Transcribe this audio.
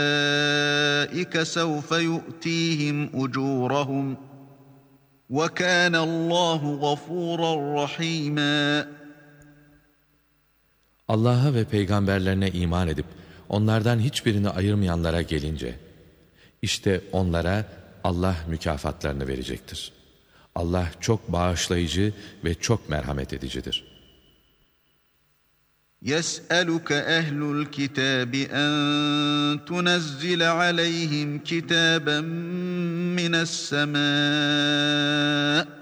سَوْفَ يُؤْتِيهِمْ أُجُورَهُمْ وَكَانَ اللّٰهُ غَفُورًا رَحِيمًا. Allah'a ve peygamberlerine iman edip onlardan hiçbirini ayırmayanlara gelince, işte onlara Allah mükafatlarını verecektir. Allah çok bağışlayıcı ve çok merhamet edicidir. يَسْأَلُكَ أَهْلُ الْكِتَابِ أَنْ تُنَزِّلَ عَلَيْهِمْ كِتَابًا مِنَ السَّمَاءِ